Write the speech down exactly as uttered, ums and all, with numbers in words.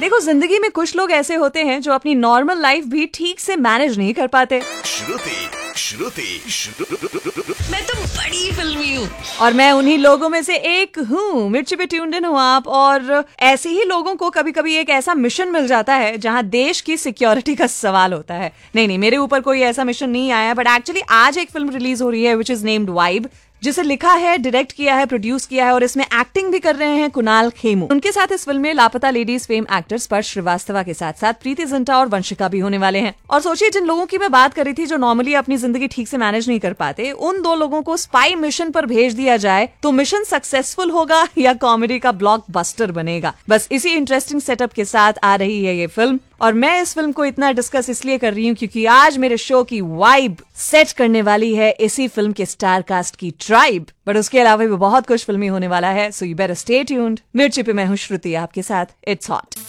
देखो, जिंदगी में कुछ लोग ऐसे होते हैं जो अपनी नॉर्मल लाइफ भी ठीक से मैनेज नहीं कर पाते। श्रुति श्रुति श्रुति मैं तो बड़ी फिल्मी हूँ और मैं उन्हीं लोगों में से एक हूँ। मिर्ची पे ट्यून्ड इन हो आप। और ऐसे ही लोगों को कभी कभी एक ऐसा मिशन मिल जाता है जहाँ देश की सिक्योरिटी का सवाल होता है। नहीं नहीं, मेरे ऊपर कोई ऐसा मिशन नहीं आया, बट एक्चुअली आज एक फिल्म रिलीज हो रही है विच इज नेम्ड वाइब, जिसे लिखा है, डायरेक्ट किया है, प्रोड्यूस किया है और इसमें एक्टिंग भी कर रहे हैं कुणाल खेमू। उनके साथ इस फिल्म में लापता लेडीज फेम एक्टर स्पर्श श्रीवास्तव के साथ साथ प्रीति जिंटा और वंशिका भी होने वाले हैं। और सोचिए, जिन लोगों की मैं बात कर रही थी जो नॉर्मली अपनी जिंदगी ठीक से मैनेज नहीं कर पाते, उन दो लोगों को स्पाई मिशन पर भेज दिया जाए तो मिशन सक्सेसफुल होगा या कॉमेडी का ब्लॉकबस्टर बनेगा। बस इसी इंटरेस्टिंग सेटअप के साथ आ रही है ये फिल्म। और मैं इस फिल्म को इतना डिस्कस इसलिए कर रही हूँ क्योंकि आज मेरे शो की वाइब सेट करने वाली है इसी फिल्म के स्टार कास्ट की ट्राइब। बट उसके अलावा भी बहुत कुछ फिल्मी होने वाला है, so you better stay tuned. मिर्ची पे मैं हूँ श्रुति आपके साथ। It's hot.